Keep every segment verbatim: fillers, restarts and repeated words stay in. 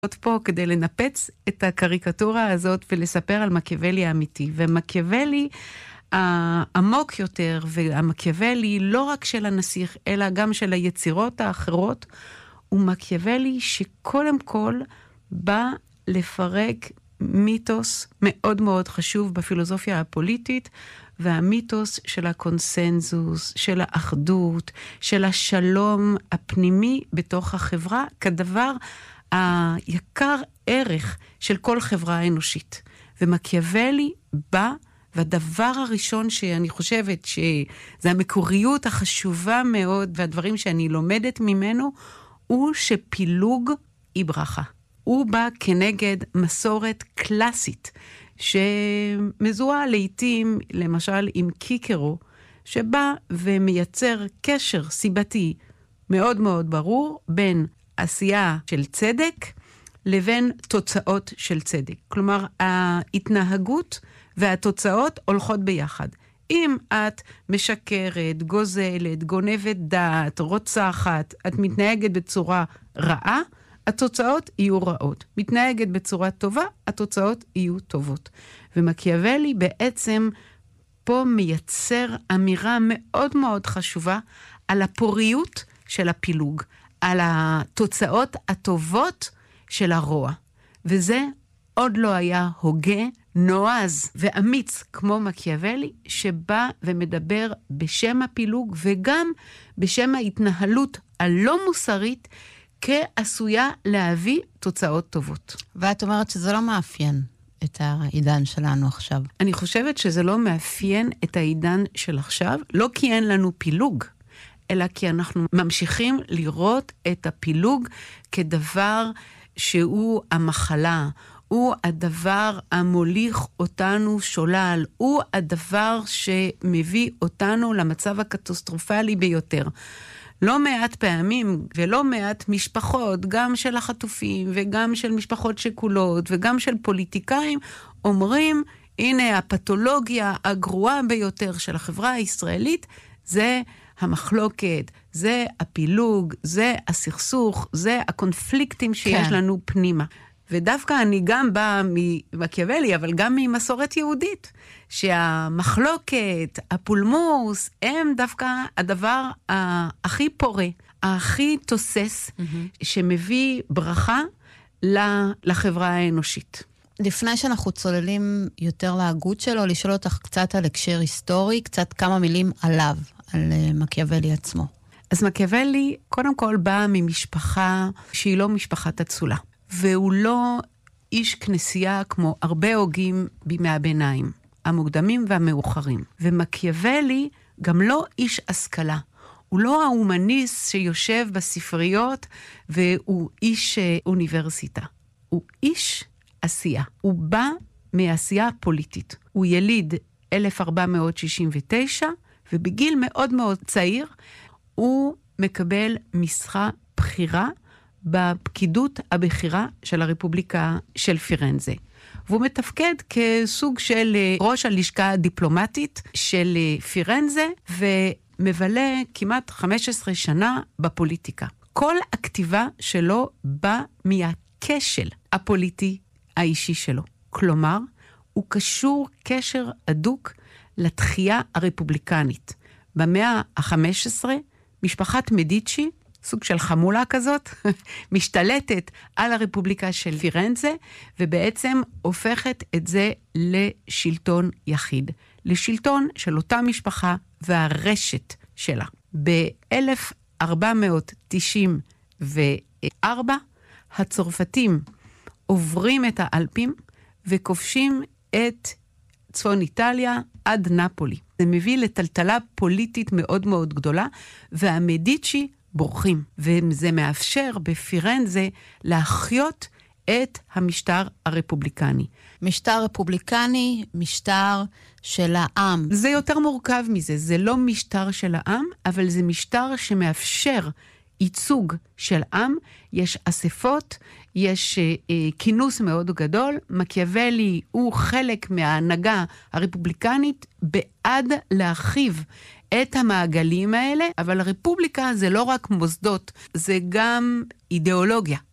פה כדי לנפץ את הקריקטורה הזאת ולספר על מקיאוולי האמיתי. ומקיאוולי העמוק יותר, והמקיאוולי לא רק של הנסיך, אלא גם של היצירות האחרות, הוא מקיאוולי שקודם כל בא לפרק מיתוס מאוד מאוד חשוב בפילוסופיה הפוליטית, והמיתוס של הקונסנזוס, של האחדות, של השלום הפנימי בתוך החברה, כדבר היקר ערך של כל חברה אנושית. ומקיאוולי בא, והדבר הראשון שאני חושבת שזה המקוריות החשובה מאוד, והדברים שאני לומדת ממנו, הוא שפילוג היא ברכה. הוא בא כנגד מסורת קלאסית, שמזוהה לעתים, למשל עם קיקרו, שבא ומייצר קשר סיבתי מאוד מאוד ברור, בין עשייה של צדק, לבין תוצאות של צדק. כלומר, ההתנהגות והתוצאות הולכות ביחד. אם את משקרת, גוזלת, גונבת דעת, רוצחת, את מתנהגת בצורה רעה, התוצאות יהיו רעות. מתנהגת בצורה טובה, התוצאות יהיו טובות. ומקיאוולי בעצם פה מייצר אמירה מאוד מאוד חשובה על הפוריות של הפילוג, על התוצאות הטובות של הרוע. וזה עוד לא היה הוגה, נועז ואמיץ כמו מקיאוולי, שבא ומדבר בשם הפילוג וגם בשם ההתנהלות הלא מוסרית, כעשויה להביא תוצאות טובות. ואת אומרת שזה לא מאפיין את העידן שלנו עכשיו. אני חושבת שזה לא מאפיין את העידן של עכשיו, לא כי אין לנו פילוג, אלא כי אנחנו ממשיכים לראות את הפילוג כדבר שהוא המחלה, הוא הדבר המוליך אותנו שולל, הוא הדבר שמביא אותנו למצב הקטסטרופלי ביותר. לא מעט פעמים ולא מעט משפחות, גם של החטופים וגם של משפחות שכולות וגם של פוליטיקאים, אומרים, הנה הפתולוגיה הגרועה ביותר של החברה הישראלית, זה המחלוקת, זה הפילוג, זה הסכסוך, זה הקונפליקטים שיש כן. לנו פנימה. ודווקא אני גם באה ממקיאוולי, אבל גם ממסורת יהודית, שהמחלוקת, הפולמוס, הם דווקא הדבר הכי פורה, הכי תוסס, mm-hmm. שמביא ברכה לחברה האנושית. לפני שאנחנו צוללים יותר להגות שלו, לשאול אותך קצת על הקשר היסטורי, קצת כמה מילים עליו, על מקיאוולי עצמו. אז מקיאוולי קודם כל בא ממשפחה שהיא לא משפחת אצולה. והוא לא איש כנסייה כמו הרבה הוגים בימי הביניים, המוקדמים והמאוחרים. ומקיאוולי גם לא איש השכלה. הוא לא ההומניסט שיושב בספריות והוא איש אוניברסיטה. הוא איש עשייה. הוא בא מעשייה פוליטית. הוא יליד אלף ארבע מאות שישים ותשע, ובגיל מאוד מאוד צעיר הוא מקבל משרה בחירה בפקידות הבכירה של הרפובליקה של פירנזה. והוא מתפקד כסוג של ראש הלשכה הדיפלומטית של פירנזה, ומבלה כמעט חמש עשרה שנה בפוליטיקה. כל הכתיבה שלו בא מהכשל הפוליטי האישי שלו. כלומר, הוא קשור קשר הדוק לתחייה הרפובליקנית. במאה ה-חמש עשרה, משפחת מדיצ'י, סוג של חמולה כזאת, משתלטת על הרפובליקה של פירנזה, ובעצם הופכת את זה לשלטון יחיד. לשלטון של אותה משפחה והרשת שלה. ב-אלף ארבע מאות תשעים וארבע, הצרפתים עוברים את האלפים, וכובשים את צפון איטליה עד נפולי. זה מביא לטלטלה פוליטית מאוד מאוד גדולה, והמדיצ'י בורחים, וזה מאפשר בפירנזה להחיות את המשטר הרפובליקני. משטר רפובליקני, משטר של העם. זה יותר מורכב מזה, זה לא משטר של העם, אבל זה משטר שמאפשר ייצוג של עם, יש אספות, יש אה, כינוס מאוד גדול, מקיאוולי הוא חלק מההנהגה הרפובליקנית בעד להרחיב את המעגלים האלה, אבל הרפובליקה זה לא רק מוסדות, זה גם אידיאולוגיה.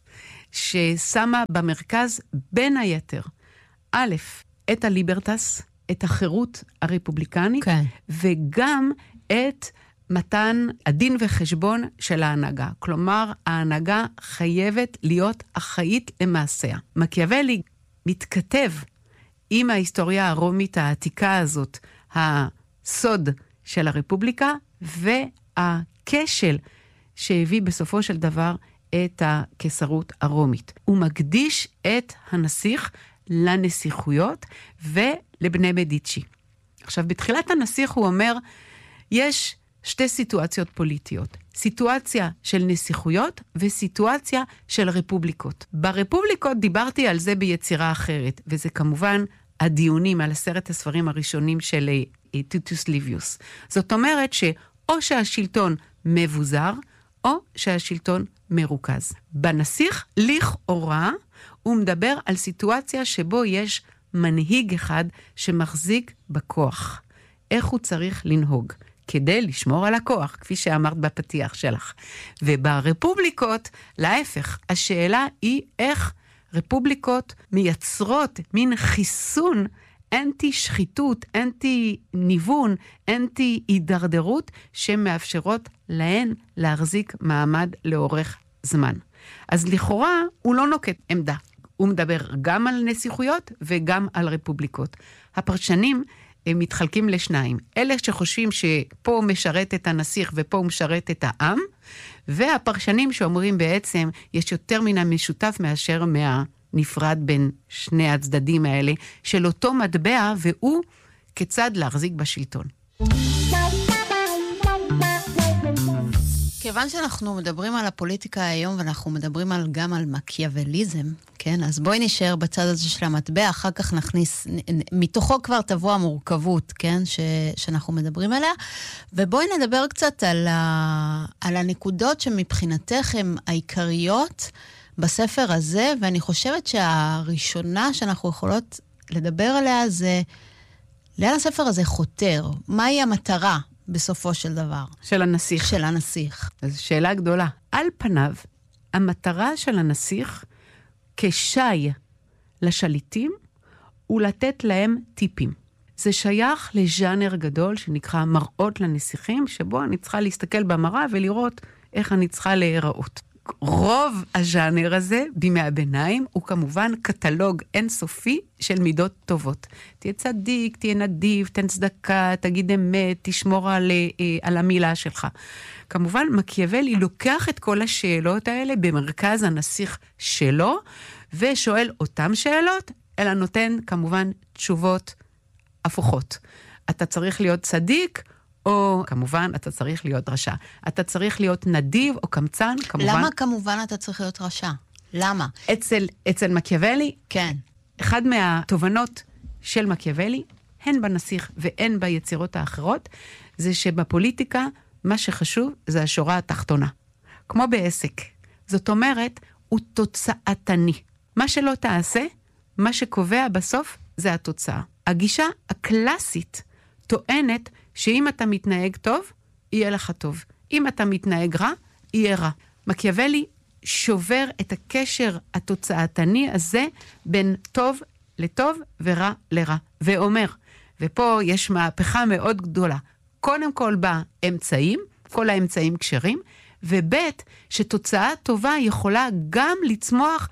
ששמה במרכז בין היתר, א', את הליברטס, את החירות הרפובליקנית, כן. וגם את מתן הדין וחשבון של ההנהגה. כלומר, ההנהגה חייבת להיות אחראית למעשיה. מקיאוולי מתכתב עם ההיסטוריה הרומית העתיקה הזאת, הסוד של הרפובליקה, והכשל שהביא בסופו של דבר את הקיסרות הרומית. הוא מקדיש את הנסיך לנסיכויות ולבני מדיצ'י. עכשיו, בתחילת הנסיך הוא אומר, יש שתי סיטואציות פוליטיות. סיטואציה של נסיכויות וסיטואציה של רפובליקות. ברפובליקות דיברתי על זה ביצירה אחרת, וזה כמובן הדיונים על עשרת הספרים הראשונים של טיטוס ליביוס. זאת אומרת שאו שהשלטון מבוזר, או שהשלטון מרוכז. בנסיך, לכאורה, הוא מדבר על סיטואציה שבו יש מנהיג אחד שמחזיק בכוח. איך הוא צריך לנהוג? כדי לשמור על הכוח, כפי שאמרת בפתיח שלך. וברפובליקות, להפך, השאלה היא איך רפובליקות מייצרות מין חיסון אנטי שחיתות, אנטי ניוון, אנטי הידרדרות, שמאפשרות להן להחזיק מעמד לאורך זמן. אז לכאורה הוא לא נוקט עמדה. הוא מדבר גם על נסיכויות וגם על רפובליקות. הפרשנים הם מתחלקים לשניים. אלה שחושבים שפה הוא משרת את הנסיך ופה הוא משרת את העם, והפרשנים שאומרים בעצם יש יותר מן המשותף מאשר מהנפרד בין שני הצדדים האלה של אותו מטבע, והוא כיצד להחזיק בשלטון. כיוון שאנחנו מדברים על הפוליטיקה היום, ואנחנו מדברים על, גם על מקיאווליזם, כן? אז בואי נשאר בצד הזה של המטבע, אחר כך נכניס, מתוכו כבר תבוא המורכבות, כן? ש, שאנחנו מדברים עליה, ובואי נדבר קצת על, ה, על הנקודות שמבחינתך הן העיקריות בספר הזה, ואני חושבת שהראשונה שאנחנו יכולות לדבר עליה זה, לאן הספר הזה חותר? מהי המטרה? בסופו של דבר. של הנסיך. של הנסיך. אז שאלה גדולה. על פניו, המטרה של הנסיך כשי לשליטים, הוא לתת להם טיפים. זה שייך לז'אנר גדול שנקרא מראות לנסיכים, שבו אני צריכה להסתכל במראה ולראות איך אני צריכה להיראות. רוב הז'אנר הזה, בימי הביניים, הוא כמובן קטלוג אינסופי של מידות טובות. תהיה צדיק, תהיה נדיב, תן צדקה, תגיד אמת, תשמור על, על המילה שלך. כמובן, מקיאוולי לוקח את כל השאלות האלה במרכז הנסיך שלו, ושואל אותם שאלות, אלא נותן כמובן תשובות הפוכות. אתה צריך להיות צדיק, או כמובן אתה צריך להיות רשע. אתה צריך להיות נדיב או קמצן, כמובן. למה כמובן אתה צריך להיות רשע? למה? אצל, אצל מקיאוולי, כן. אחד מהתובנות של מקיאוולי, הן בנסיך והן ביצירות האחרות, זה שבפוליטיקה מה שחשוב זה השורה התחתונה. כמו בעסק. זאת אומרת, הוא תוצאתני. מה שלא תעשה, מה שקובע בסוף זה התוצאה. הגישה הקלאסית טוענת שאם אתה מתנהג טוב, יהיה לך טוב. אם אתה מתנהג רע, יהיה רע. מקיאוולי שובר את הקשר התוצאתני הזה בין טוב לטוב ורע לרע. ואומר, ופה יש מהפכה מאוד גדולה, קודם כל באמצעים, כל האמצעים כשרים, ובית שתוצאה טובה יכולה גם לצמוח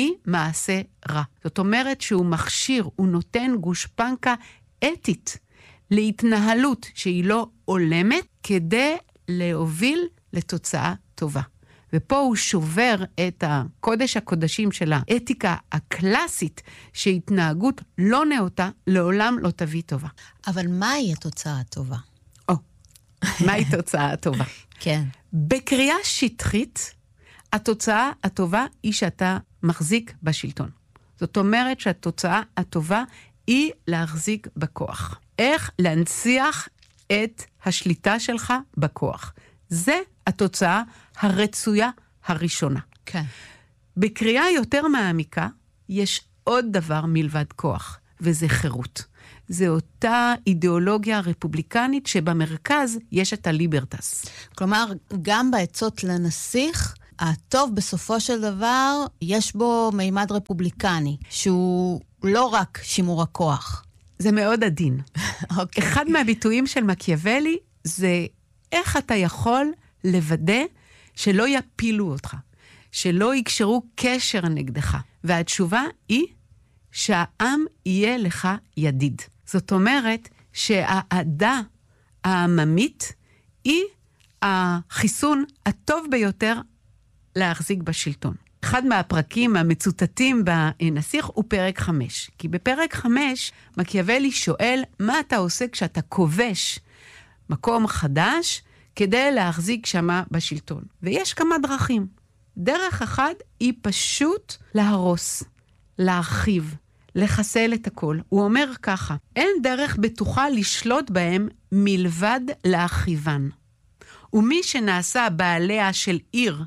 ממעשה רע. זאת אומרת שהוא מכשיר, הוא נותן גושפנקה אתית, להתנהלות שהיא לא עולמת, כדי להוביל לתוצאה טובה. ופה הוא שובר את הקודש הקודשים של האתיקה הקלאסית, שהתנהגות לא נאותה, לעולם לא תביא טובה. אבל מהי התוצאה הטובה? או, מהי תוצאה הטובה? כן. בקריאה שטחית, התוצאה הטובה היא שאתה מחזיק בשלטון. זאת אומרת שהתוצאה הטובה היא להחזיק בכוח. איך להנציח את השליטה שלך בכוח. זה התוצאה הרצויה הראשונה. כן. בקריאה יותר מעמיקה, יש עוד דבר מלבד כוח, וזה חירות. זה אותה אידיאולוגיה רפובליקנית שבמרכז יש את הליברטס. כלומר, גם בעצות לנסיך, הטוב בסופו של דבר, יש בו מימד רפובליקני, שהוא לא רק שימור הכוח. זה מאוד עדין. Okay. אחד מהביטויים של מקיאוולי זה איך אתה יכול לוודא שלא יפילו אותך, שלא יקשרו קשר נגדך. והתשובה היא שהעם יהיה לך ידיד. זאת אומרת שהאהדה העממית היא החיסון הטוב ביותר להחזיק בשלטון. אחד מהפרקים המצוטטים בנסיך הוא פרק חמש. כי בפרק חמש מקיאוולי שואל מה אתה עושה כשאתה כובש מקום חדש כדי להחזיק שמה בשלטון. ויש כמה דרכים. דרך אחת היא פשוט להרוס, להרחיב, לחסל את הכל. הוא אומר ככה, אין דרך בטוחה לשלוט בהם מלבד להרחיבן. ומי שנעשה בעליה של עיר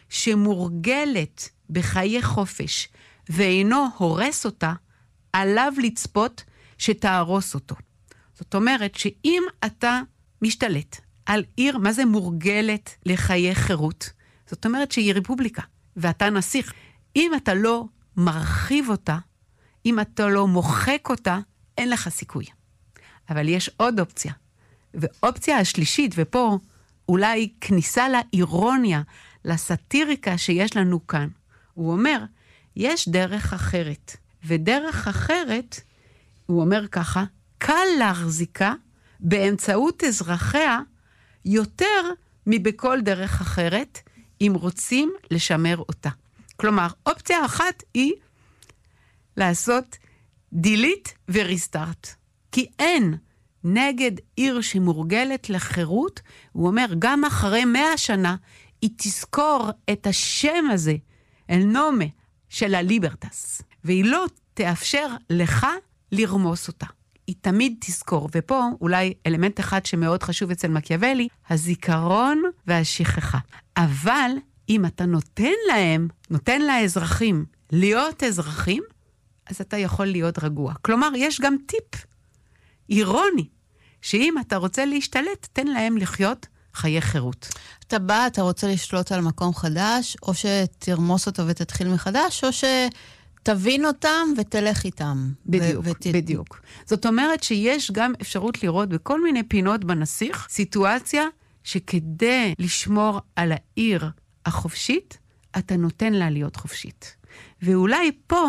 שמורגלת בחיי חופש ואינו הורס אותה, עליו לצפות שתהרוס אותו. זאת אומרת שאם אתה משתלט על עיר, מה זה מורגלת לחיי חירות? זאת אומרת שהיא רפובליקה, ואתה נסיך. אם אתה לא מרחיב אותה, אם אתה לא מוחק אותה, אין לך סיכוי. אבל יש עוד אופציה. ואופציה השלישית, ופה אולי כניסה לאירוניה, לסטיריקה שיש לנו כאן. הוא אומר, יש דרך אחרת. ודרך אחרת, הוא אומר ככה, קל להחזיקה באמצעות אזרחיה יותר מבכל דרך אחרת, אם רוצים לשמר אותה. כלומר, אופציה אחת היא לעשות דילית וריסטארט. כי אין נגד עיר שמורגלת לחירות, הוא אומר, גם אחרי מאה שנה, היא תזכור את השם הזה, אל נומה, של הליברטס. והיא לא תאפשר לך לרמוס אותה. היא תמיד תזכור. ופה אולי אלמנט אחד שמאוד חשוב אצל מקיאוולי, הזיכרון והשכחה. אבל אם אתה נותן להם, נותן לאזרחים להיות אזרחים, אז אתה יכול להיות רגוע. כלומר, יש גם טיפ אירוני, שאם אתה רוצה להשתלט, תן להם לחיות חיי חירות. אתה בא, אתה רוצה לשלוט על מקום חדש, או שתרמוס אותו ותתחיל מחדש, או שתבין אותם ותלך איתם. בדיוק, ו- ות... בדיוק. זאת אומרת שיש גם אפשרות לראות בכל מיני פינות בנסיך, סיטואציה שכדי לשמור על העיר החופשית, אתה נותן לה להיות חופשית. ואולי פה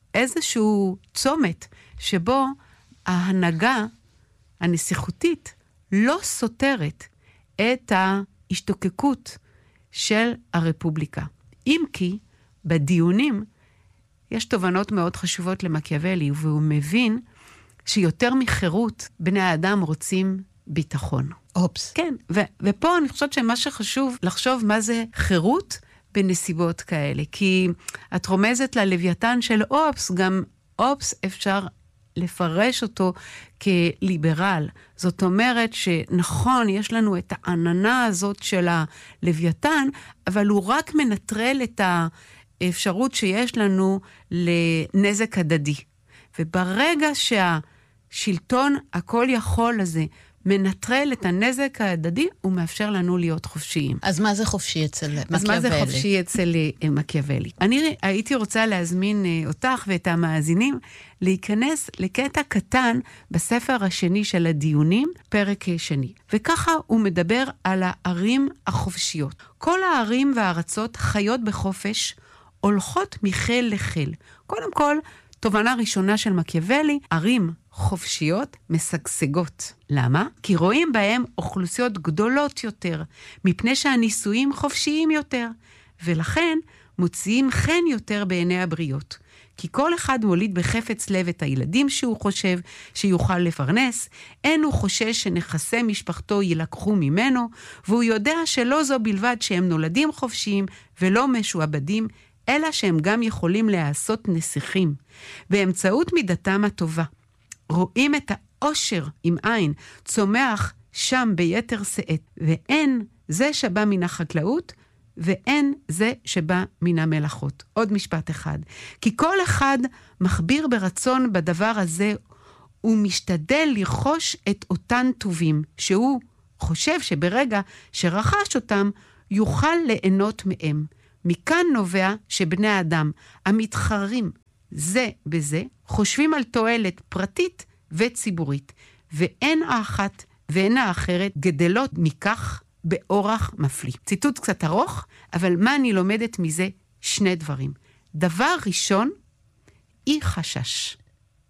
איזשהו צומת שבו ההנהגה הנסיכותית לא סותרת את ההשתוקקות של הרפובליקה. אם כי בדיונים יש תובנות מאוד חשובות למקיאוולי, והוא מבין שיותר מחירות בני האדם רוצים ביטחון. אופס. כן, ו- ופה אני חושבת שמה שחשוב לחשוב מה זה חירות בנסיבות כאלה. כי את רומזת ללוויתן של אופס, גם אופס אפשר לפרש אותו כליברל. זאת אומרת שנכון, יש לנו את העננה הזאת של הלוויתן, אבל הוא רק מנטרל את האפשרות שיש לנו לנזק הדדי. וברגע שהשלטון הכל יכול הזה מנטרל את הנזק ההדדי, הוא מאפשר לנו להיות חופשיים. אז מה זה חופשי אצל מקיאוולי? אז מה זה חופשי אצל מקיאוולי? אני הייתי רוצה להזמין אותך ואת המאזינים להיכנס לקטע קטן בספר השני של הדיונים, פרק שני. וככה הוא מדבר על הערים החופשיות. כל הערים והארצות חיות בחופש, הולכות מחיל לחיל. קודם כל, תובנה ראשונה של מקיאוולי, ערים חופשיות משגשגות. למה? כי רואים בהם אוכלוסיות גדולות יותר, מפני שהניסויים חופשיים יותר, ולכן מוציאים חן יותר בעיני הבריות. כי כל אחד מוליד בחפץ לב את הילדים שהוא חושב שיוכל לפרנס, אין הוא חושש שנכסי משפחתו ילקחו ממנו, והוא יודע שלא זו בלבד שהם נולדים חופשיים ולא משועבדים, אלא שהם גם יכולים לעשות נסיכים. באמצעות מידתם הטובה, רואים את האושר עם עין, צומח שם ביתר שאת, ואין זה שבא מן החקלאות, ואין זה שבא מן המלאכות. עוד משפט אחד. כי כל אחד מחביר ברצון בדבר הזה, הוא משתדל לרכוש את אותן טובים, שהוא חושב שברגע שרכש אותם, יוכל ליהנות מהם. מכאן נובע שבני האדם המתחרים זה בזה, חושבים על תועלת פרטית וציבורית, ואין האחת ואין האחרת גדלות מכך באורח מפליא. ציטוט קצת ארוך, אבל מה אני לומדת מזה? שני דברים. דבר ראשון, אי חשש.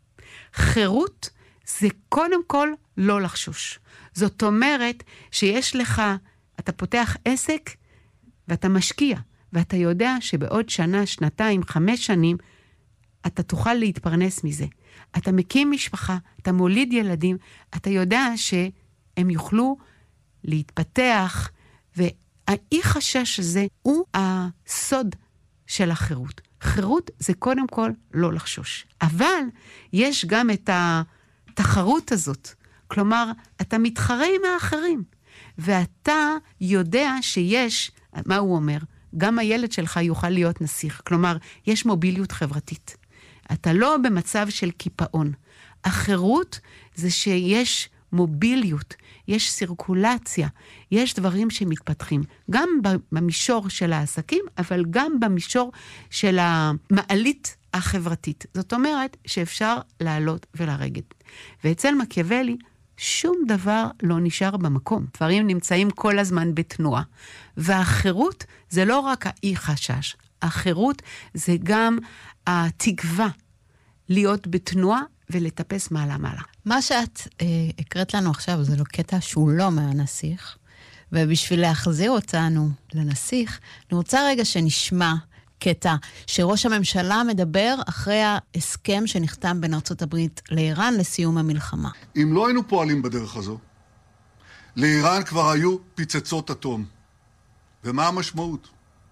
חירות זה קודם כל לא לחשוש. זאת אומרת שיש לך, אתה פותח עסק ואתה משקיע, ואתה יודע שבעוד שנה, שנתיים, חמש שנים, אתה תוכל להתפרנס מזה. אתה מקים משפחה, אתה מוליד ילדים, אתה יודע שהם יוכלו להתפתח, והאי חשש הזה הוא הסוד של החירות. חירות זה קודם כל לא לחשוש. אבל יש גם את התחרות הזאת. כלומר, אתה מתחרה עם האחרים, ואתה יודע שיש, מה הוא אומר? גם הילד שלך יוכל להיות נסיך. כלומר, יש מוביליות חברתית. אתה לא במצב של קיפאון. החירות זה שיש מוביליות, יש סירקולציה, יש דברים שמתפתחים. גם במישור של העסקים, אבל גם במישור של המעלית החברתית. זאת אומרת שאפשר לעלות ולרדת. ואצל מקיאוולי, שום דבר לא נשאר במקום. דברים נמצאים כל הזמן בתנועה. והחירות זה לא רק האי חשש. החירות זה גם התקווה להיות בתנועה ולטפס מעלה מעלה. מה שאת אה, הקראת לנו עכשיו זה לא קטע שהוא לא מהנסיך, ובשביל להחזיר אותנו לנסיך, אני רוצה רגע שנשמע קטע שראש הממשלה מדבר אחרי ההסכם שנחתם בין ארצות הברית לאיראן לסיום המלחמה. אם לא היינו פועלים בדרך הזו, לאיראן כבר היו פיצצות אטום. ומה המשמעות?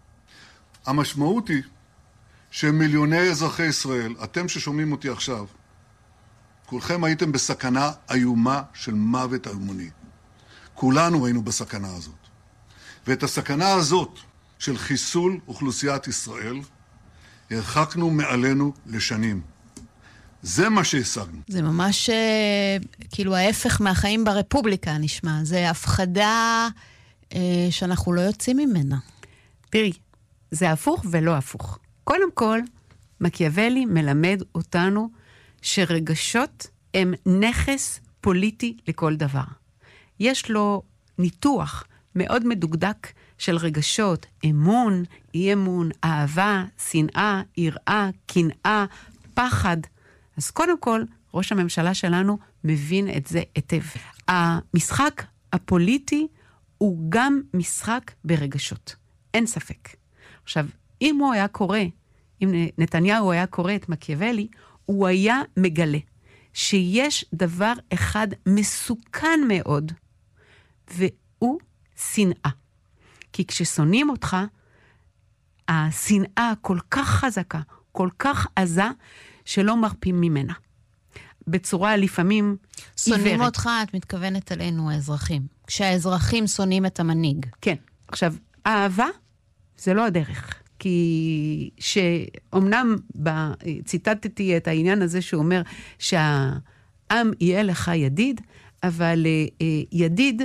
המשמעות היא שמיליוני אזרחי ישראל, אתם ששומעים אותי עכשיו, כולכם הייתם בסכנה איומה של מוות המוני. כולנו היינו בסכנה הזאת. ואת הסכנה הזאת של חיסול אוכלוסיית ישראל, הרחקנו מעלינו לשנים. זה מה שהשגנו. זה ממש כאילו ההפך מהחיים ברפובליקה נשמע. זה הפחדה אה, שאנחנו לא יוצאים ממנה. תראי, זה הפוך ולא הפוך. קודם כל, מקיאוולי מלמד אותנו שרגשות הם נכס פוליטי לכל דבר. יש לו ניתוח מאוד מדוקדק של רגשות, אמון, אי אמון, אהבה, שנאה, יראה, קנאה, פחד. אז קודם כל, ראש הממשלה שלנו מבין את זה היטב. המשחק הפוליטי הוא גם משחק ברגשות. אין ספק. עכשיו, אם הוא היה קורא, אם נתניהו היה קורא את מקיאוולי, הוא היה מגלה שיש דבר אחד מסוכן מאוד, והוא שנאה. כי כששונאים אותך, השנאה כל כך חזקה, כל כך עזה, שלא מרפים ממנה. בצורה לפעמים עיוורת. שונאים אותך, את מתכוונת עלינו האזרחים. כשהאזרחים שונאים את המנהיג. כן. עכשיו, האהבה זה לא הדרך. כי שאומנם ציטטתי את העניין הזה שהוא אומר שהעם יהיה לך ידיד, אבל ידיד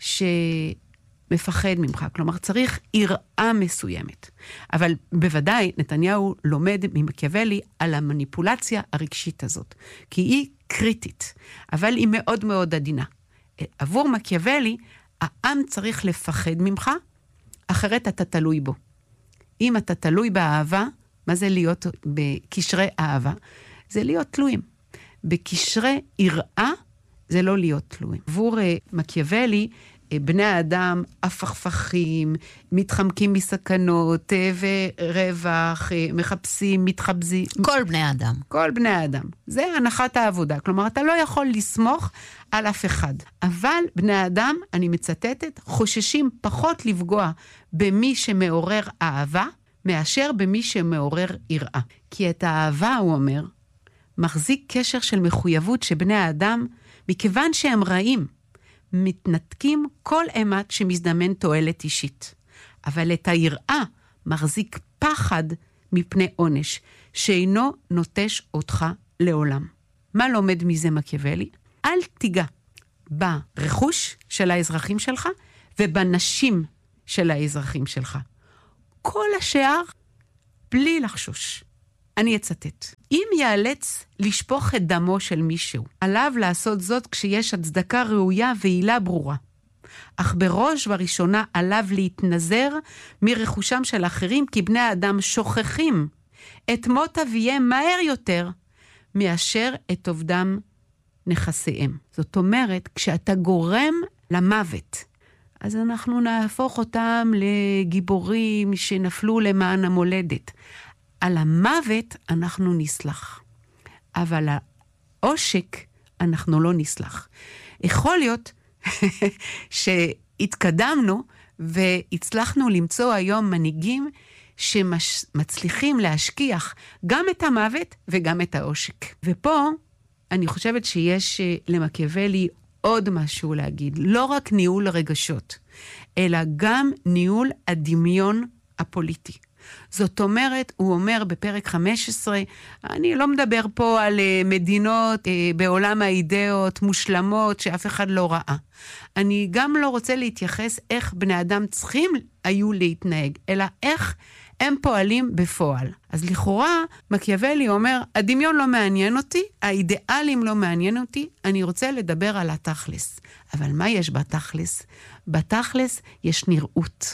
שמפחד ממך. כלומר, צריך יראה מסוימת. אבל בוודאי נתניהו לומד ממקיאוולי על המניפולציה הרגשית הזאת. כי היא קריטית, אבל היא מאוד מאוד עדינה. עבור מקיאוולי, העם צריך לפחד ממך, אחרת אתה תלוי בו. אם אתה תלוי באהבה, מה זה להיות בקשרי אהבה? זה להיות תלויים. בקשרי יראה, זה לא להיות תלויים. עבור מקיאוולי, בני האדם הפכפכים, מתחמקים מסכנות ורווח, מחפשים, מתחבזים. כל בני האדם. כל בני האדם. זה הנחת העבודה. כלומר, אתה לא יכול לסמוך על אף אחד. אבל בני האדם, אני מצטטת, חוששים פחות לפגוע במי שמעורר אהבה, מאשר במי שמעורר יראה. כי את האהבה, הוא אומר, מחזיק קשר של מחויבות שבני האדם, מכיוון שהם רעים, מתנתקים כל אימת שמזדמן תועלת אישית. אבל את היראה מחזיק פחד מפני עונש, שאינו נוטש אותך לעולם. מה לומד מזה מקיאוולי? אל תיגע ברכוש של האזרחים שלך, ובנשים של האזרחים שלך. כל השאר בלי לחשוש. אני אצטט. אם יאלץ לשפוך את דמו של מישהו, עליו לעשות זאת כשיש הצדקה ראויה ועילה ברורה. אך בראש ובראשונה עליו להתנזר מרכושם של אחרים, כי בני האדם שוכחים את מות אביהם מהר יותר מאשר את עובדם נכסיהם. זאת אומרת, כשאתה גורם למוות, אז אנחנו נהפוך אותם לגיבורים שנפלו למען המולדת. על המוות אנחנו נסלח, אבל העושק אנחנו לא נסלח. יכול להיות שהתקדמנו והצלחנו למצוא היום מנהיגים שמצליחים להשכיח גם את המוות וגם את העושק. ופה אני חושבת שיש למקיאוולי עוד משהו להגיד, לא רק ניהול רגשות, אלא גם ניהול הדמיון הפוליטי. זאת אומרת, הוא אומר בפרק חמש עשרה, אני לא מדבר פה על מדינות בעולם האידאות מושלמות שאף אחד לא ראה. אני גם לא רוצה להתייחס איך בני אדם צריכים היו להתנהג, אלא איך הם פועלים בפועל. אז לכאורה, מקיאוולי אומר, הדמיון לא מעניין אותי, האידיאלים לא מעניין אותי, אני רוצה לדבר על התכלס. אבל מה יש בתכלס? בתכלס יש נראות.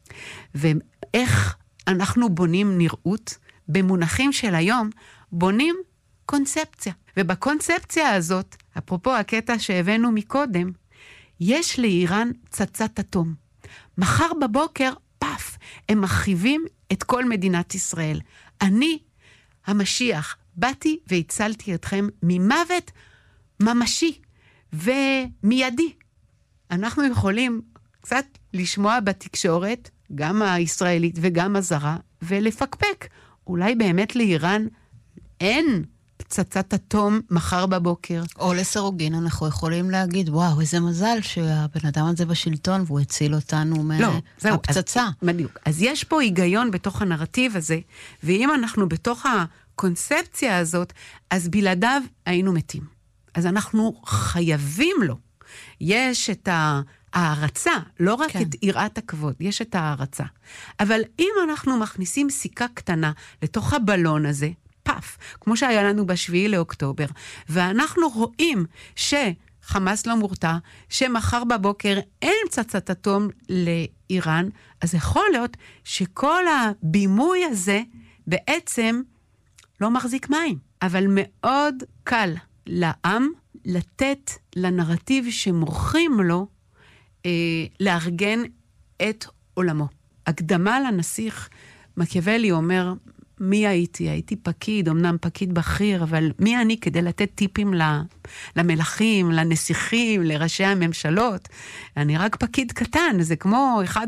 ואיך אנחנו בונים נראות? במונחים של היום, בונים קונספציה. ובקונספציה הזאת, אפרופו הקטע שהבאנו מקודם, יש לאיראן פצצת אטום. מחר בבוקר, פף, הם מחיבים את כל מדינת ישראל. אני, המשיח, באתי והצלתי אתכם ממוות ממשי ומיידי. אנחנו יכולים קצת לשמוע בתקשורת, גם הישראלית וגם הזרה, ולפקפק. אולי באמת לאיראן אין פצצת אטום מחר בבוקר. או לסרוגין אנחנו יכולים להגיד, וואו, איזה מזל שהבן אדם הזה בשלטון, והוא הציל אותנו מהפצצה. לא, בדיוק. אז יש פה היגיון בתוך הנרטיב הזה, ואם אנחנו בתוך הקונספציה הזאת, אז בלעדיו היינו מתים. אז אנחנו חייבים לו. יש את הערצה, לא רק כן. את יראת הכבוד, יש את הערצה. אבל אם אנחנו מכניסים סיכה קטנה לתוך הבלון הזה, פף, כמו שהיה לנו בשביעי לאוקטובר, ואנחנו רואים שחמאס לא מורתע, שמחר בבוקר אין פצצת אטום לאיראן, אז יכול להיות שכל הבימוי הזה בעצם לא מחזיק מים. אבל מאוד קל לעם לתת לנרטיב שמורחים לו אה, לארגן את עולמו. הקדמה לנסיך, מקיאוולי אומר, מי הייתי? הייתי פקיד, אמנם פקיד בכיר, אבל מי אני כדי לתת טיפים למלכים, לנסיכים, לראשי הממשלות? אני רק פקיד קטן, זה כמו אחד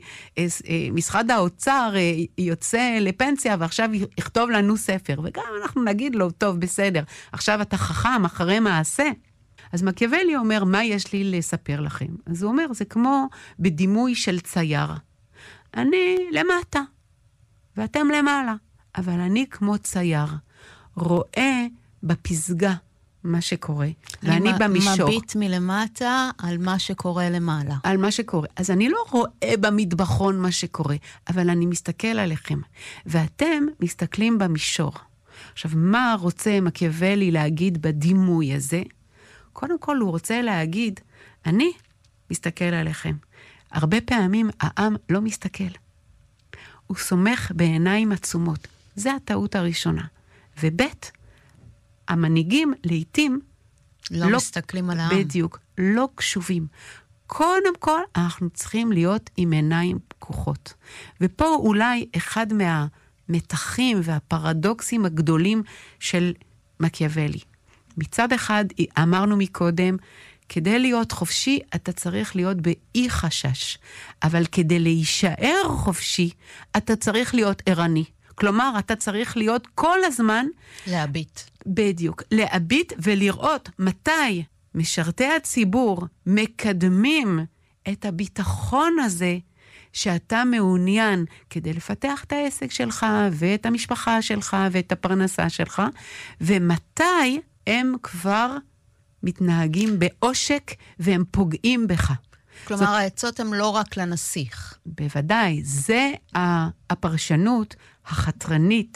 ממשרד האוצר יוצא לפנסיה, ועכשיו יכתוב לנו ספר, וגם אנחנו נגיד לו, טוב, בסדר, עכשיו אתה חכם, אחרי מעשה. אז מקיאוולי אומר, מה יש לי לספר לכם? אז הוא אומר, זה כמו בדימוי של צייר. אני למטה, ואתם למעלה. אבל אני כמו צייר, רואה בפסגה מה שקורה, ואני במישור. מביט מלמטה על מה שקורה למעלה. על מה שקורה. אז אני לא רואה במטבחון מה שקורה, אבל אני מסתכל עליכם, ואתם מסתכלים במישור. עכשיו, מה רוצה מקיאוולי להגיד בדימוי הזה? קודם כל הוא רוצה להגיד, אני מסתכל עליכם. הרבה פעמים העם לא מסתכל. הוא סומך בעיניים עצומות. זה הטעות הראשונה. ובית, המנהיגים לעתים לא, לא מסתכלים על העם. בדיוק, לא קשובים. קודם כל, אנחנו צריכים להיות עם עיניים פקוחות. ופה אולי אחד מהמתחים והפרדוקסים הגדולים של מקיאוולי. מצד אחד, אמרנו מקודם, כדי להיות חופשי, אתה צריך להיות באי חשש. אבל כדי להישאר חופשי, אתה צריך להיות ערני. כלומר, אתה צריך להיות כל הזמן... להביט. בדיוק. להביט ולראות מתי משרתי הציבור מקדמים את הביטחון הזה שאתה מעוניין כדי לפתח את העסק שלך ואת המשפחה שלך ואת הפרנסה שלך, ומתי הם כבר מתנהגים בעושק והם פוגעים בך. כלומר, זאת... העצות הן לא רק לנסיך. בוודאי, זה הפרשנות החתרנית,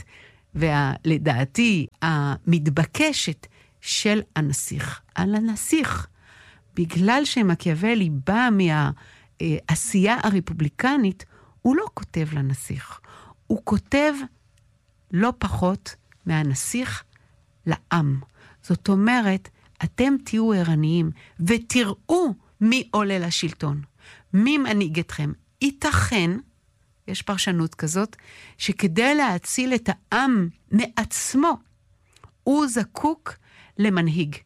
ולדעתי המתבקשת של הנסיך. על הנסיך, בגלל שמקיאוולי בא מהעשייה הרפובליקנית, הוא לא כותב לנסיך. הוא כותב לא פחות מהנסיך לעם. זאת אומרת, אתם תהיו ערניים ותראו מי עולה לשלטון, מי מנהיג אתכם. ייתכן, יש פרשנות כזאת, שכדי להציל את העם מעצמו, הוא זקוק למנהיג.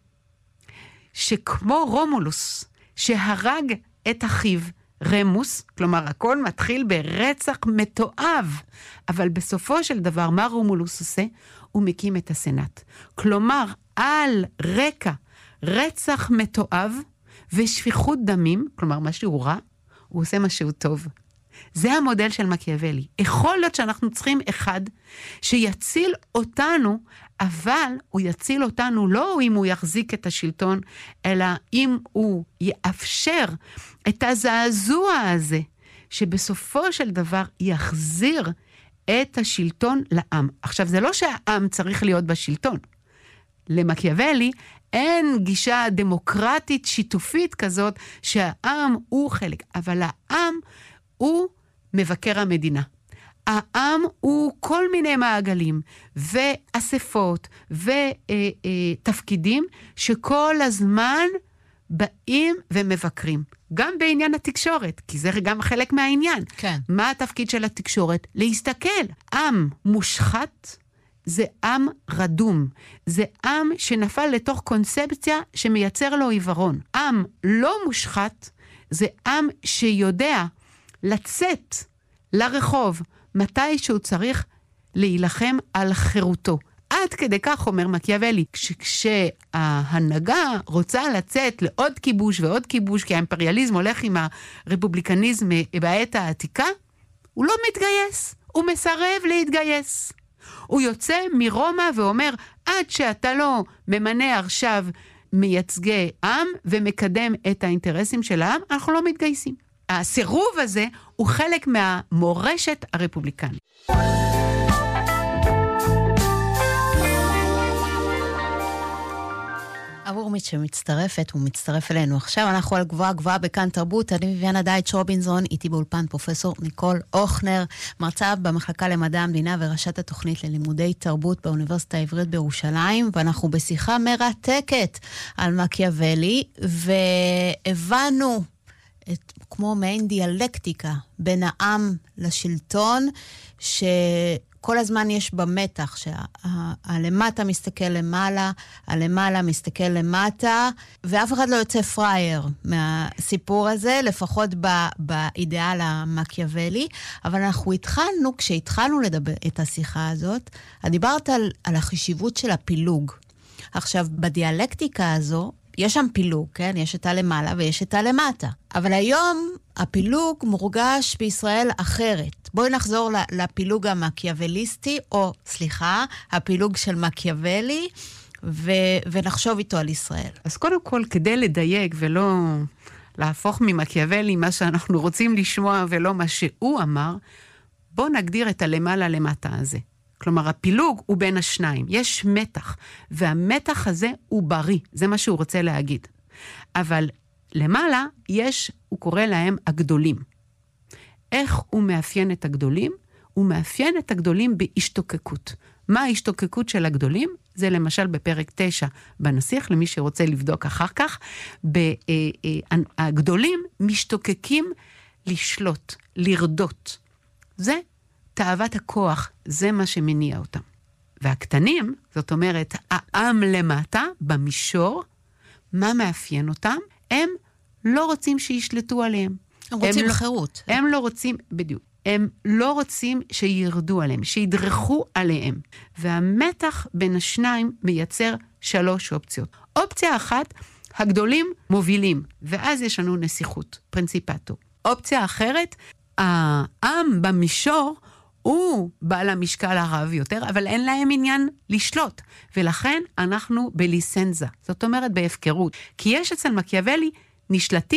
שכמו רומולוס, שהרג את אחיו רמוס, כלומר הכל מתחיל ברצח מתועב, אבל בסופו של דבר מה רומולוס עושה? הוא מקים את הסנאט. כלומר, על רקע רצח מתועב ושפיכות דמים, כלומר משהו רע, הוא עושה משהו טוב. זה המודל של מקיאוולי. יכול להיות שאנחנו צריכים אחד שיציל אותנו, אבל הוא יציל אותנו לא אם הוא יחזיק את השלטון, אלא אם הוא יאפשר את הזעזוע הזה, שבסופו של דבר יחזיר את השלטון לעם. עכשיו, זה לא שהעם צריך להיות בשלטון. למקיאוולי אין גישה דמוקרטית שיתופית כזאת שהעם הוא חלק, אבל העם הוא מבקר המדינה. העם הוא כל מיני מעגלים ואספות ותפקידים שכל הזמן באים ומבקרים. גם בעניין התקשורת, כי זה גם חלק מהעניין. כן. מה התפקיד של התקשורת? להסתכל. עם מושחת זה עם רדום. זה עם שנפל לתוך קונספציה שמייצר לו עיוורון. עם לא מושחת זה עם שיודע לצאת לרחוב מתי שהוא צריך להילחם על חירותו. עד כדי כך אומר מקיאוולי, כשההנהגה רוצה לצאת לעוד כיבוש ועוד כיבוש, כי האימפריאליזם הולך עם הרפובליקניזם בעת העתיקה, הוא לא מתגייס, הוא מסרב להתגייס. הוא יוצא מרומא ואומר, עד שאתה לא ממנה עכשיו מייצגי עם ומקדם את האינטרסים של העם, אנחנו לא מתגייסים. הסירוב הזה הוא חלק מהמורשת הרפובליקנית. אבורמיץ' שמצטרפת, הוא מצטרף אלינו. עכשיו אנחנו על גבוהה גבוהה בכאן תרבות. אני ויאנה דייטש רובינזון, איתי באולפן פרופסור ניקול אוכנר, מרצה במחלקה למדע המדינה וראשת התוכנית ללימודי תרבות באוניברסיטה העברית בירושלים, ואנחנו בשיחה מרתקת על מקיאוולי, והבנו את, כמו מעין דיאלקטיקה בין העם לשלטון, ש... כל הזמן יש במתח שהלמטה מסתכל למעלה, הלמעלה מסתכל למטה, ואף אחד לא יוצא פרייר מהסיפור הזה, לפחות באידאל המקיאוולי. אבל אנחנו התחלנו, כשהתחלנו לדבר את השיחה הזאת, דיברת על, על החשיבות של הפילוג. עכשיו, בדיאלקטיקה הזו, יש שם פילוג, כן? יש את הלמעלה ויש את הלמטה. אבל היום הפילוג מורגש בישראל אחרת. בואי נחזור לפילוג המקיאווליסטי, או סליחה, הפילוג של מקיאוולי, ו- ונחשוב איתו על ישראל. אז קודם כל, כדי לדייק ולא להפוך ממקיאוולי מה שאנחנו רוצים לשמוע ולא מה שהוא אמר, בוא נגדיר את הלמעלה למטה הזה. כלומר, הפילוג הוא בין השניים. יש מתח, והמתח הזה הוא בריא. זה מה שהוא רוצה להגיד. אבל למעלה יש, הוא קורא להם הגדולים. איך הוא מאפיין את הגדולים? הוא מאפיין את הגדולים בהשתוקקות. מה ההשתוקקות של הגדולים? זה למשל בפרק תשע בנסיך, למי שרוצה לבדוק אחר כך. הגדולים משתוקקים לשלוט, לרדות. זה תאוות הכוח, זה מה שמניע אותם. והקטנים, זאת אומרת, העם למטה, במישור, מה מאפיין אותם? הם לא רוצים שישלטו עליהם. הם רוצים הם חירות. לא, הם לא רוצים, בדיוק, הם לא רוצים שירדו עליהם, שידרכו עליהם. והמתח בין השניים מייצר שלוש אופציות. אופציה אחת, הגדולים מובילים, ואז יש לנו נסיכות, פרינציפטו. אופציה אחרת, העם במישור, הוא בעל המשקל הרב יותר, אבל אין להם עניין לשלוט. ולכן אנחנו בליסנזה, זאת אומרת בהפקרות. כי יש אצל מקיאוולי נשלטים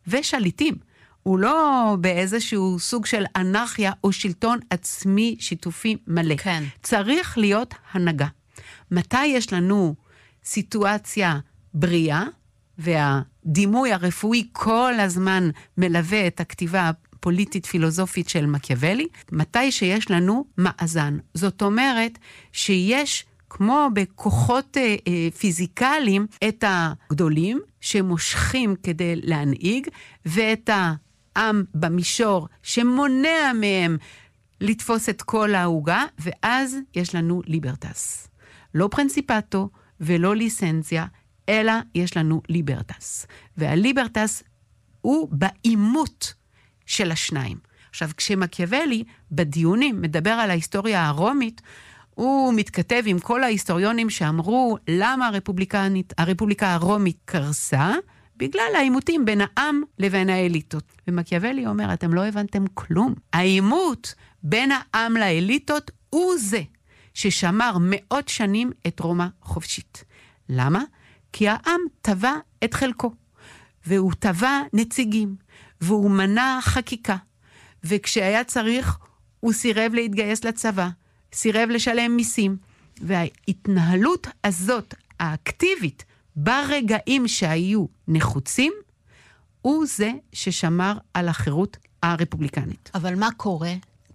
ושליטים. הוא לא באיזשהו סוג של אנרכיה או שלטון עצמי שיתופי מלא. כן. צריך להיות הנהגה. מתי יש לנו סיטואציה בריאה, והדימוי הרפואי כל הזמן מלווה את הכתיבה הפוליטית פילוסופית של מקיאוולי, מתי שיש לנו מאזן. זאת אומרת שיש כמו בכוחות אה, אה, פיזיקליים את הגדולים שמושכים כדי להנהיג, ואת העם במישור שמונע מהם לתפוס את כל ההוגה, ואז יש לנו ליברטס. לא פרינציפטו ולא ליסנציה, אלא יש לנו ליברטס. והליברטס הוא באימות של השניים. עכשיו, כשמקיאוולי בדיונים מדבר על ההיסטוריה הרומית, הוא מתכתב עם כל ההיסטוריונים שאמרו למה הרפובליקנית, הרפובליקה הרומית קרסה, בגלל העימותים בין העם לבין האליטות. ומקיאוולי אומר, אתם לא הבנתם כלום. העימות בין העם לאליטות הוא זה ששמר מאות שנים את רומא חופשית. למה? כי העם טבע את חלקו, והוא טבע נציגים, והוא מנע חקיקה, וכשהיה צריך הוא סירב להתגייס לצבא, סירב לשלם מיסים, וההתנהלות הזאת, האקטיבית, ברגעים שהיו נחוצים, הוא זה ששמר על החירות הרפובליקנית. אבל מה קורה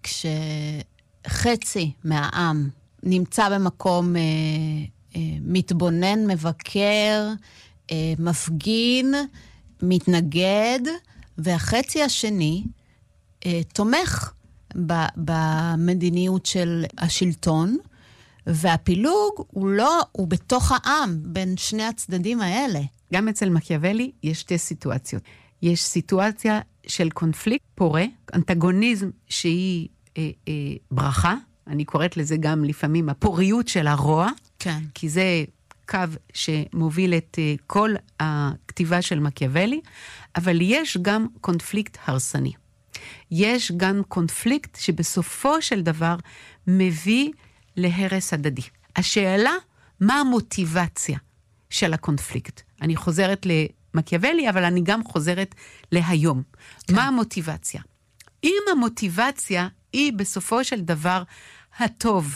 כשחצי מהעם נמצא במקום אה, אה, מתבונן, מבקר, אה, מפגין, מתנגד, והחצי השני אה, תומך במדיניות של השלטון, והפילוג הוא לא, הוא בתוך העם, בין שני הצדדים האלה. גם אצל מקיאוולי יש שתי סיטואציות. יש סיטואציה של קונפליקט פורה, אנטגוניזם שהיא אה, אה, ברכה, אני קוראת לזה גם לפעמים הפוריות של הרוע, כן. כי זה קו שמוביל את אה, כל הכתיבה של מקיאוולי, אבל יש גם קונפליקט הרסני. יש גם קונפליקט שבסופו של דבר מביא להרס הדדי. השאלה, מה המוטיבציה של הקונפליקט? אני חוזרת למקיאוולי, אבל אני גם חוזרת להיום. כן. מה המוטיבציה? אם המוטיבציה היא בסופו של דבר הטוב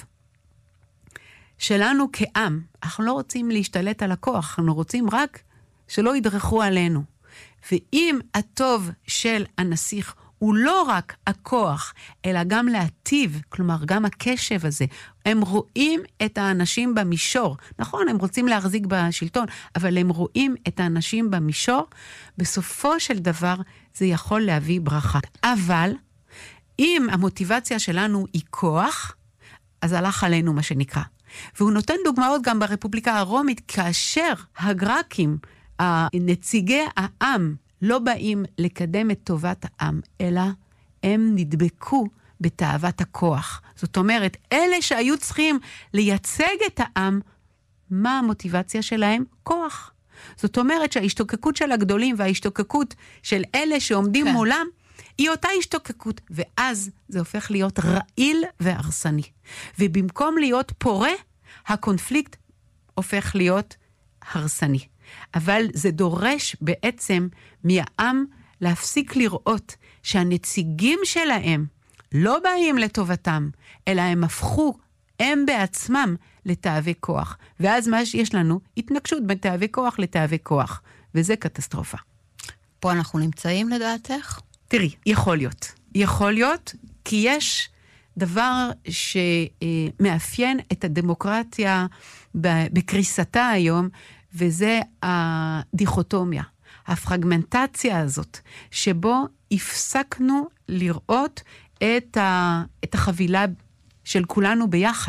שלנו כעם, אנחנו לא רוצים להשתלט על הכוח, אנחנו רוצים רק שלא ידרכו עלינו. ואם הטוב של הנסיך הוא לא רק הכוח, אלא גם להטיב, כלומר גם הקשב הזה. הם רואים את האנשים במישור. נכון, הם רוצים להחזיק בשלטון, אבל הם רואים את האנשים במישור. בסופו של דבר זה יכול להביא ברכה. אבל אם המוטיבציה שלנו היא כוח, אז הלך עלינו מה שנקרא. והוא נותן דוגמאות גם ברפובליקה הרומית, כאשר הגרקים, נציגי העם, לא באים לקדם את טובת העם, אלא הם נדבקו בתאוות הכוח. זאת אומרת, אלה שהיו צריכים לייצג את העם, מה המוטיבציה שלהם? כוח. זאת אומרת שההשתוקקות של הגדולים וההשתוקקות של אלה שעומדים כן. מולם, היא אותה השתוקקות, ואז זה הופך להיות רעיל והרסני. ובמקום להיות פורה, הקונפליקט הופך להיות הרסני. אבל זה דורש בעצם מהעם להפסיק לראות שהנציגים שלהם לא באים לטובתם, אלא הם הפכו הם בעצמם לתאבי כוח. ואז מה שיש לנו? התנגשות בין תאבי כוח לתאבי כוח. וזה קטסטרופה. פה אנחנו נמצאים לדעתך? תראי, יכול להיות. יכול להיות כי יש דבר שמאפיין את הדמוקרטיה בקריסתה היום, וזה הדיכוטומיה, הפרגמנטציה הזאת, שבו הפסקנו לראות את, ה, את החבילה של כולנו ביחד.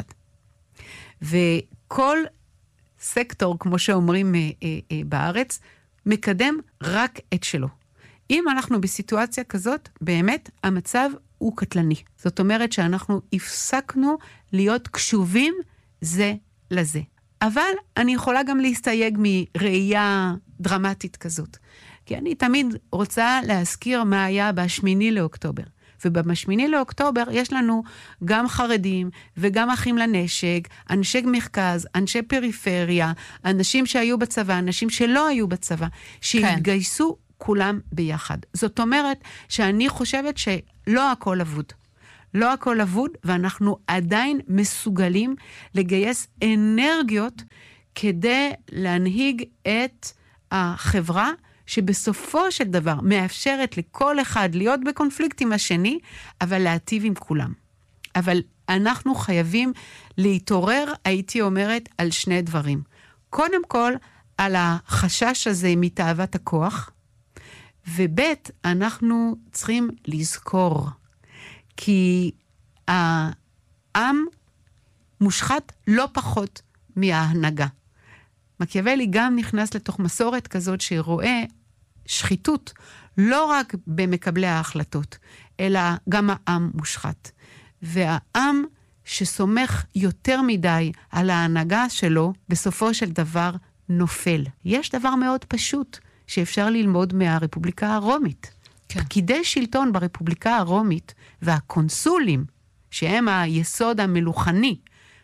וכל סקטור, כמו שאומרים אה, אה, אה, בארץ, מקדם רק את שלו. אם אנחנו בסיטואציה כזאת, באמת המצב הוא קטלני. זאת אומרת שאנחנו הפסקנו להיות קשובים זה לזה. אבל אני יכולה גם להסתייג מראייה דרמטית כזאת. כי אני תמיד רוצה להזכיר מה היה בשמיני לאוקטובר. ובשמיני לאוקטובר יש לנו גם חרדים וגם אחים לנשק, אנשי מרכז, אנשי פריפריה, אנשים שהיו בצבא, אנשים שלא היו בצבא, שהתגייסו כולם ביחד. זאת אומרת שאני חושבת שלא הכל אבוד. לא הכל אבוד, ואנחנו עדיין מסוגלים לגייס אנרגיות כדי להנהיג את החברה, שבסופו של דבר מאפשרת לכל אחד להיות בקונפליקט עם השני, אבל להטיב עם כולם. אבל אנחנו חייבים להתעורר, הייתי אומרת, על שני דברים. קודם כל, על החשש הזה מתאוות הכוח, ובית, אנחנו צריכים לזכור, כי העם מושחת לא פחות מההנהגה. מקיאוולי גם נכנס לתוך מסורת כזאת שרואה שחיתות, לא רק במקבלי ההחלטות, אלא גם העם מושחת. והעם שסומך יותר מדי על ההנהגה שלו, בסופו של דבר נופל. יש דבר מאוד פשוט שאפשר ללמוד מהרפובליקה הרומית. כן. פקידי שלטון ברפובליקה הרומית והקונסולים, שהם היסוד המלוכני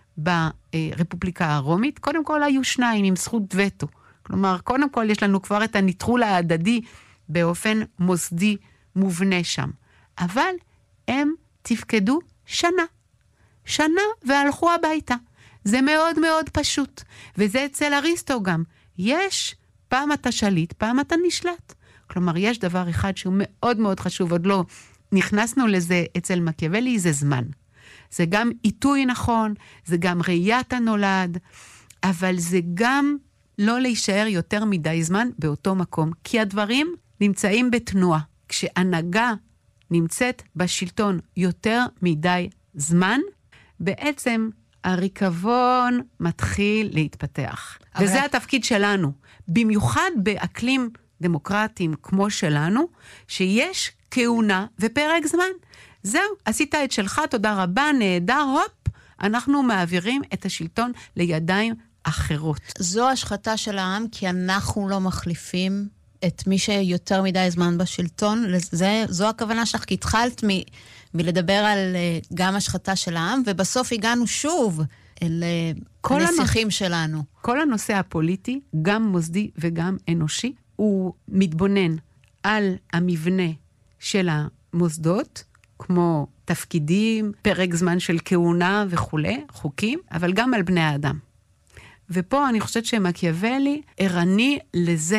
ברפובליקה הרומית, קודם כל היו שניים עם זכות וטו. כלומר, קודם כל יש לנו כבר את הניטרול ההדדי באופן מוסדי מובנה שם. אבל הם תפקדו שנה. שנה והלכו הביתה. זה מאוד מאוד פשוט. וזה אצל אריסטו גם. יש פעם אתה שליט, פעם אתה נשלט. כלומר, יש דבר אחד שהוא מאוד מאוד חשוב, עוד לא נכנסנו לזה אצל מקיאוולי, זה זמן. זה גם עיתוי נכון, זה גם ראיית הנולד, אבל זה גם לא להישאר יותר מדי זמן באותו מקום, כי הדברים נמצאים בתנועה. כשהנהגה נמצאת בשלטון יותר מדי זמן, בעצם הריקבון מתחיל להתפתח. אבל... וזה התפקיד שלנו, במיוחד באקלים דמוקרטיים כמו שלנו, שיש כהונה ופרק זמן. זהו, עשית את שלך, תודה רבה, נהדר, הופ, אנחנו מעבירים את השלטון לידיים אחרות. זו השחתה של העם, כי אנחנו לא מחליפים את מי שיותר מדי זמן בשלטון. זה, זו הכוונה שלך, כי התחלת מ, מלדבר על גם השחתה של העם, ובסוף הגענו שוב אל הנסיכים הנוש... שלנו. כל הנושא הפוליטי, גם מוסדי וגם אנושי, הוא מתבונן על המבנה של המוסדות, כמו תפקידים, פרק זמן של כהונה וכו', חוקים, אבל גם על בני האדם. ופה אני חושבת שמקיאוולי ערני לזה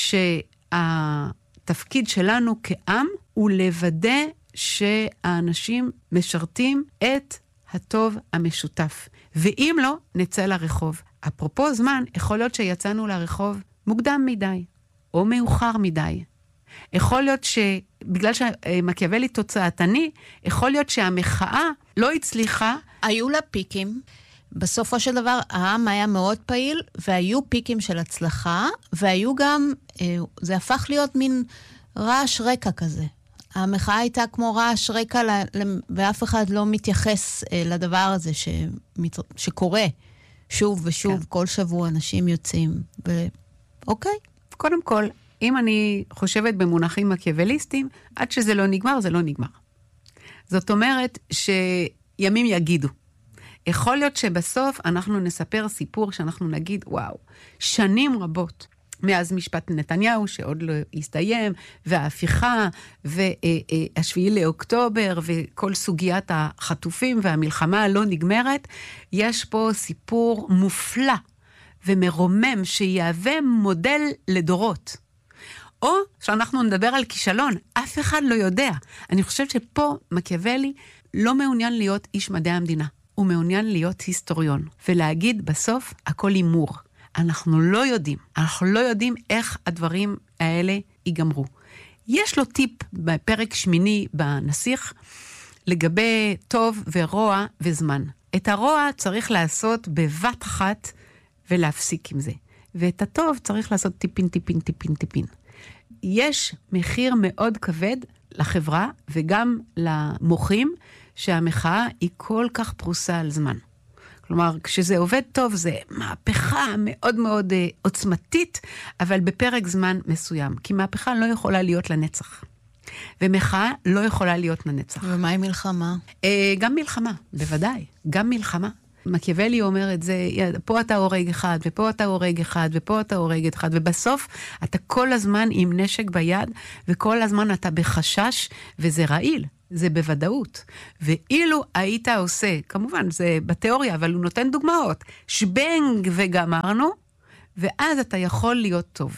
שהתפקיד שלנו כעם הוא לוודא שהאנשים משרתים את הטוב המשותף. ואם לא, נצא לרחוב. אפרופו זמן, יכול להיות שיצאנו לרחוב מוקדם מדי, או מאוחר מדי. יכול להיות שבגלל שמקיאוולי תוצאתני, יכול להיות שהמחאה לא הצליחה. היו לה פיקים. בסופו של דבר, העם היה מאוד פעיל, והיו פיקים של הצלחה, והיו גם, זה הפך להיות מין רעש רקע כזה. המחאה הייתה כמו רעש רקע, ואף אחד לא מתייחס לדבר הזה שקורה שוב ושוב, כן. כל שבוע אנשים יוצאים. ו... אוקיי. קודם כל, אם אני חושבת במונחים מקיאווליסטיים, עד שזה לא נגמר, זה לא נגמר. זאת אומרת שימים יגידו. יכול להיות שבסוף אנחנו נספר סיפור שאנחנו נגיד, וואו, שנים רבות, מאז משפט נתניהו שעוד לא הסתיים, וההפיכה, והשביעי לאוקטובר, וכל סוגיית החטופים והמלחמה הלא נגמרת, יש פה סיפור מופלא ומרומם שיהווה מודל לדורות. או שאנחנו נדבר על כישלון, אף אחד לא יודע. אני חושבת שפה מקיאוולי לא מעוניין להיות איש מדעי המדינה. הוא מעוניין להיות היסטוריון, ולהגיד בסוף הכל אימור. אנחנו לא יודעים, אנחנו לא יודעים איך הדברים האלה ייגמרו. יש לו טיפ בפרק שמיני בנסיך, לגבי טוב ורוע וזמן. את הרוע צריך לעשות בבת אחת ולהפסיק עם זה. ואת הטוב צריך לעשות טיפין, טיפין, טיפין, טיפין. יש מחיר מאוד כבד לחברה וגם למוחים, שהמחאה היא כל כך פרוסה על זמן. כלומר, כשזה עובד טוב, זה מהפכה מאוד מאוד אה, עוצמתית, אבל בפרק זמן מסוים. כי מהפכה לא יכולה להיות לנצח. ומחאה לא יכולה להיות לנצח. ומה עם מלחמה? אה, גם מלחמה, בוודאי. גם מלחמה. מקיאוולי אומר את זה, פה אתה הורג אחד, ופה אתה הורג אחד, ופה אתה הורג אחד, ובסוף אתה כל הזמן עם נשק ביד, וכל הזמן אתה בחשש, וזה רעיל, זה בוודאות. ואילו היית עושה, כמובן זה בתיאוריה, אבל הוא נותן דוגמאות, שבנג וגמרנו, ואז אתה יכול להיות טוב.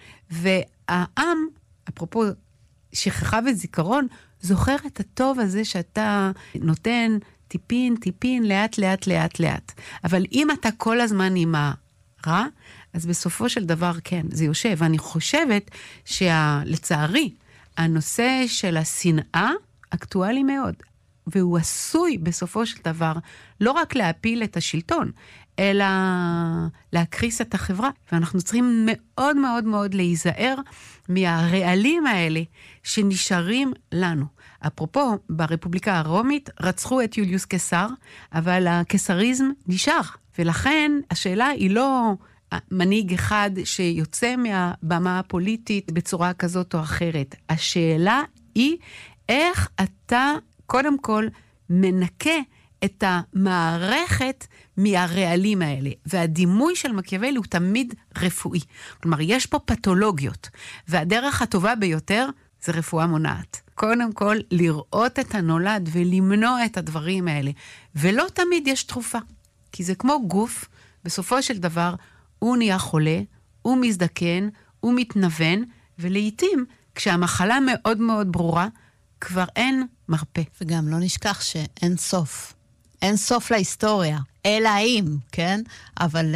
והעם, אפרופו שכחה וזיכרון, זוכר את הטוב הזה שאתה נותן טיפין, טיפין, לאט, לאט, לאט, לאט. אבל אם אתה כל הזמן עם הרע, אז בסופו של דבר כן, זה יושב. ואני חושבת שלצערי, הנושא של השנאה אקטואלי מאוד, והוא עשוי בסופו של דבר לא רק להפיל את השלטון, אלא להקריס את החברה. ואנחנו צריכים מאוד מאוד מאוד להיזהר מהרעלים האלה שנשארים לנו. אפרופו, ברפובליקה הרומית רצחו את יוליוס קיסר, אבל הקיסריזם נשאר. ולכן השאלה היא לא מנהיג אחד שיוצא מהבמה הפוליטית בצורה כזאת או אחרת. השאלה היא איך אתה קודם כל מנקה את המערכת מהרעלים האלה. והדימוי של מקיאוולי הוא תמיד רפואי. כלומר, יש פה פתולוגיות, והדרך הטובה ביותר זה רפואה מונעת. קודם כל, לראות את הנולד ולמנוע את הדברים האלה. ולא תמיד יש תרופה. כי זה כמו גוף, בסופו של דבר, הוא נהיה חולה, הוא מזדקן, הוא מתנוון, ולעיתים, כשהמחלה מאוד מאוד ברורה, כבר אין מרפא. וגם לא נשכח שאין סוף. אין סוף להיסטוריה. אלא אם, כן? אבל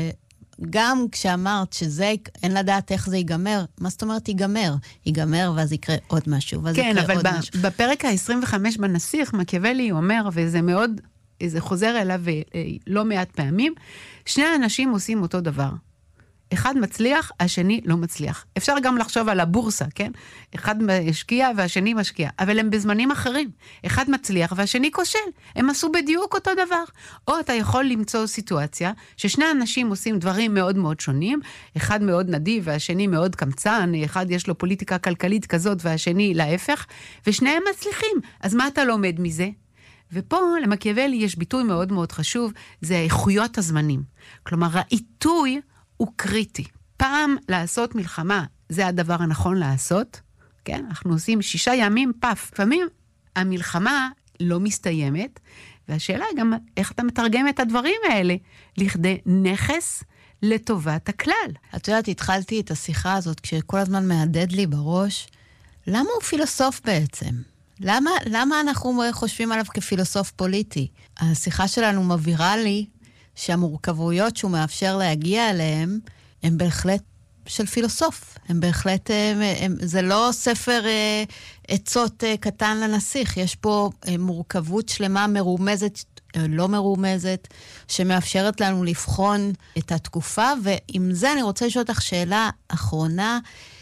גם כשאמרת שזה, אין לדעת איך זה ייגמר, מה זאת אומרת ייגמר? ייגמר ואז יקרה עוד משהו, ואז כן, יקרה עוד אבל משהו. בפרק ה-עשרים וחמש בנסיך, מקיאוולי אומר, וזה מאוד, זה חוזר אליו לא מעט פעמים, שני האנשים עושים אותו דבר. אחד מצליח, השני לא מצליח. אפשר גם לחשוב על הבורסה, כן? אחד משקיע והשני משקיע, אבל הם בזמנים אחרים. אחד מצליח והשני כושל. הם עשו בדיוק אותו דבר. או אתה יכול למצוא סיטואציה ששני אנשים עושים דברים מאוד מאוד שונים, אחד מאוד נדיב והשני מאוד קמצן, אחד יש לו פוליטיקה כלכלית כזאת והשני להפך, ושניהם מצליחים. אז מה אתה לומד מזה? ופה למקיאוולי יש ביטוי מאוד מאוד חשוב, זה איכויות הזמנים. כלומר, העיתוי הוא קריטי. פעם לעשות מלחמה, זה הדבר הנכון לעשות, כן? אנחנו עושים שישה ימים פף. לפעמים המלחמה לא מסתיימת, והשאלה היא גם איך אתה מתרגם את הדברים האלה, לכדי נכס לטובת הכלל. את יודעת, התחלתי את השיחה הזאת, כשכל הזמן מהדד לי בראש, למה הוא פילוסוף בעצם? למה, למה אנחנו חושבים עליו כפילוסוף פוליטי? השיחה שלנו מבהירה לי, שהמורכבויות שהוא מאפשר להגיע אליהם, הם בהחלט של פילוסוף. הם בהחלט, הם, הם, זה לא ספר אה, עצות אה, קטן לנסיך. יש פה אה, מורכבות שלמה מרומזת, אה, לא מרומזת, שמאפשרת לנו לבחון את התקופה, ועם זה אני רוצה לשאול אותך שאלה אחרונה.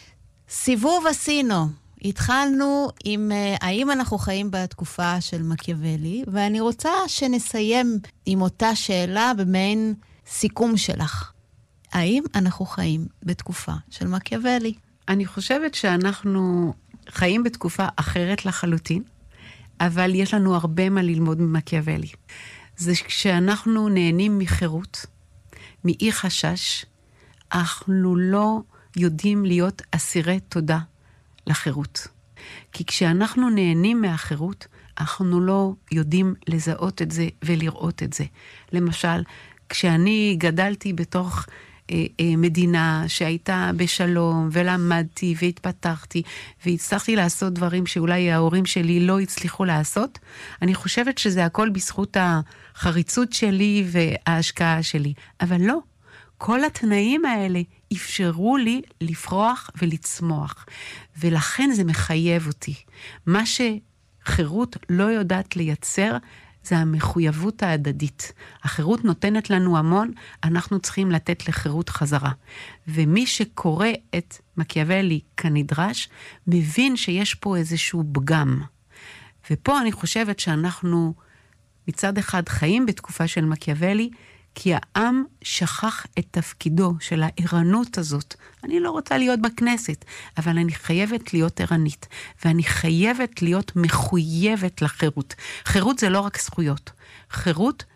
סיבוב עשינו. התחלנו עם האם אנחנו חיים בתקופה של מקיאוולי, ואני רוצה שנסיים עם אותה שאלה במעין סיכום שלך. האם אנחנו חיים בתקופה של מקיאוולי? אני חושבת שאנחנו חיים בתקופה אחרת לחלוטין, אבל יש לנו הרבה מה ללמוד ממקיאוולי. זה כשאנחנו נהנים מחירות, מאי חשש, אנחנו לא יודעים להיות אסירי תודה לחירות. כי כשאנחנו נהנים מהחירות, אנחנו לא יודעים לזהות את זה ולראות את זה. למשל, כשאני גדלתי בתוך אה, אה, מדינה שהייתה בשלום, ולמדתי והתפתחתי, והצלחתי לעשות דברים שאולי ההורים שלי לא הצליחו לעשות, אני חושבת שזה הכל בזכות החריצות שלי וההשקעה שלי. אבל לא. כל התנאים האלה אפשרו לי לפרוח ולצמוח, ולכן זה מחייב אותי. מה שחירות לא יודעת לייצר, זה המחויבות ההדדית. החירות נותנת לנו המון, אנחנו צריכים לתת לחירות חזרה. ומי שקורא את מקיאוולי כנדרש, מבין שיש פה איזשהו פגם. ופה אני חושבת שאנחנו מצד אחד חיים בתקופה של מקיאוולי, כי העם שכח את תפקידו של הערנות הזאת. אני לא רוצה להיות בכנסת, אבל אני חייבת להיות ערנית, ואני חייבת להיות מחויבת לחירות. חירות זה לא רק זכויות. חירות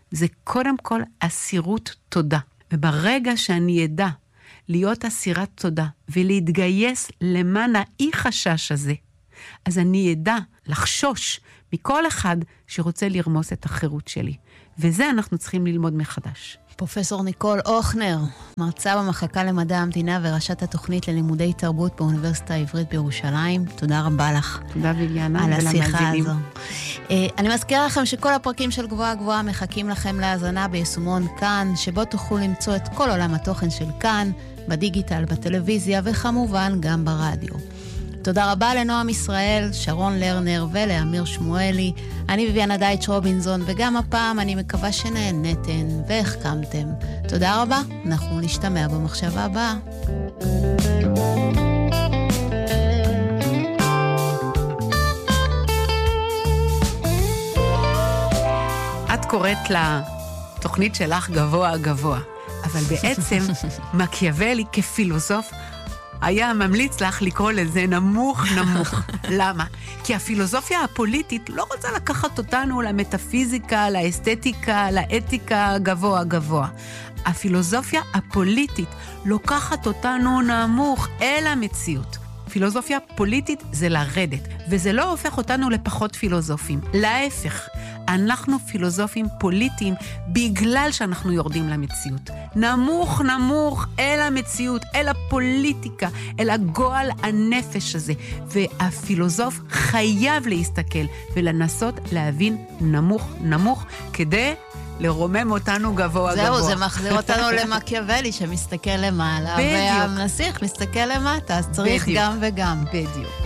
זה קודם כל אסירות תודה. וברגע שאני אדע להיות אסירת תודה ולהתגייס למען האי חשש הזה, אז אני אדע לחשוש מכל אחד שרוצה לרמוס את החירות שלי. וזה אנחנו צריכים ללמוד מחדש. פרופסור ניקול אוכנר, מרצה במחלקה למדע המדינה וראשת התוכנית ללימודי תרבות באוניברסיטה העברית בירושלים. תודה רבה לך. תודה ויליאנה. על השיחה הזו. אני מזכירה לכם שכל הפרקים של גבוהה גבוהה מחכים לכם להאזנה ביישומון כאן, שבו תוכלו למצוא את כל עולם התוכן של כאן, בדיגיטל, בטלוויזיה וכמובן גם ברדיו. תודה רבה לנועם ישראל, שרון לרנר ולאמיר שמואלי. אני ויליאנה דייטש רובינזון, וגם הפעם אני מקווה שנהנתם והחכמתם. תודה רבה, אנחנו נשתמע במחשבה הבאה. את קוראת לתוכנית שלך גבוה גבוה, אבל בעצם מקיאוולי כפילוסוף היה ממליץ לך לקרוא לזה נמוך נמוך. למה? כי הפילוסופיה הפוליטית לא רוצה לקחת אותנו למטאפיזיקה, לאסתטיקה, לאתיקה גבוה גבוה. הפילוסופיה הפוליטית לוקחת אותנו נמוך אל המציאות. פילוסופיה פוליטית זה לרדת, וזה לא הופך אותנו לפחות פילוסופים. להפך, אנחנו פילוסופים פוליטיים בגלל שאנחנו יורדים למציאות. נמוך נמוך אל המציאות, אל הפוליטיקה, אל הגועל הנפש הזה. והפילוסוף חייב להסתכל ולנסות להבין נמוך נמוך כדי לרומם אותנו גבוה זהו, גבוה. זהו, זה מחזיר אותנו למקיאוולי שמסתכל למעלה, והנסיך מסתכל למטה, אז צריך בדיוק. גם וגם. בדיוק.